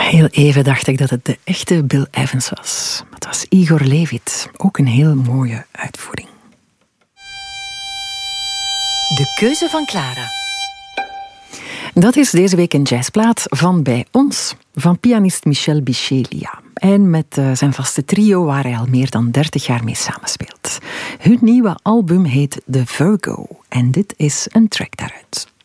Heel even dacht ik dat het de echte Bill Evans was. Het was Igor Levit. Ook een heel mooie uitvoering. De keuze van Clara. Dat is deze week een jazzplaat van bij ons, van pianist Michel Bichelia. En met zijn vaste trio waar hij al meer dan 30 jaar mee samenspeelt. Hun nieuwe album heet The Virgo en dit is een track daaruit.